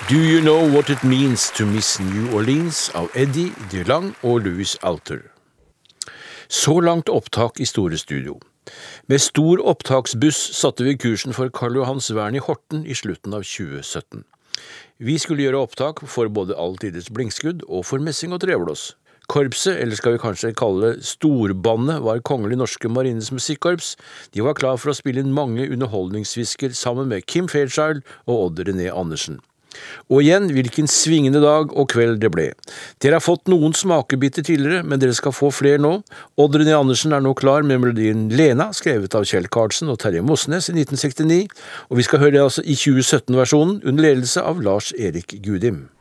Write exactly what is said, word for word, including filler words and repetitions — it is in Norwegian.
Do You Know What It Means to Miss New Orleans av Eddie DeLong og Louis Alter. Så langt opptak i Store Studio. Med stor opptaksbuss satte vi kursen for Karl Johans Vern i Horten i slutten av tjue sytten. Vi skulle gjøre opptak for både Alltidets Blinkskudd og for Messing og Trevlås. Korpset, eller skal vi kanskje kalle det storbandet, var Kongelig Norske Marines Musikkorps. De var klar for å spille inn mange underholdningsvisker sammen med Kim Fairchild og Odd René Andersen. Og igjen, hvilken svingende dag og kveld det ble. Dere har fått noen smakebiter tidligere, men dere skal få flere nå. Odd René Andersen er nå klar med melodien Lena, skrevet av Kjell Karlsen og Terje Mossnes i nitten sekstini, og vi skal høre det altså i tjue sytten-versjonen under ledelse av Lars Erik Gudim.